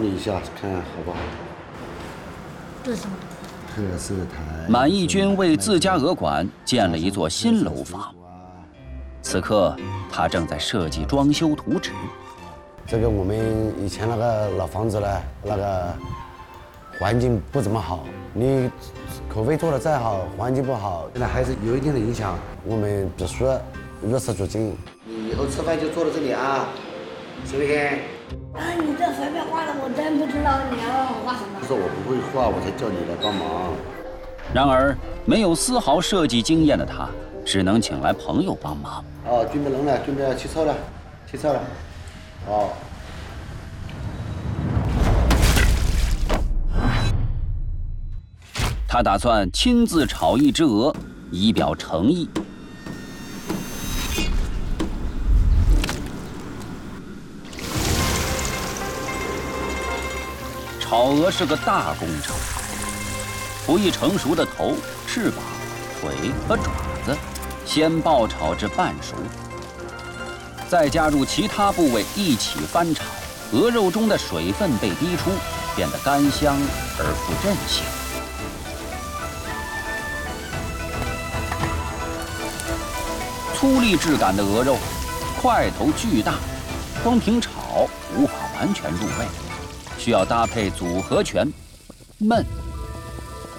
你一下，看好不好？ 这是什么？ 特色台。 满义军为自家鹅馆建了一座新楼房，此刻他正在设计装修图纸。 这个我们以前那个老房子呢，那个环境不怎么好，你口碑做得再好，环境不好，现在还是有一定的影响。我们必须与时俱进。你以后吃饭就坐在这里啊，行不行？ 你这随便画的，我真不知道你要让我画什么。 说我不会画，我才叫你来帮忙。 然而，没有丝毫设计经验的他，只能请来朋友帮忙。 准备人了，准备要起草了，起草了。 他打算亲自炒一只鹅，以表诚意。炒鹅是个大工程，不易成熟的头、翅膀、腿和爪子，先爆炒至半熟，再加入其他部位一起翻炒，鹅肉中的水分被逼出，变得干香而富韧性。粗粝质感的鹅肉，块头巨大，光凭炒无法完全入味，需要搭配组合拳、焖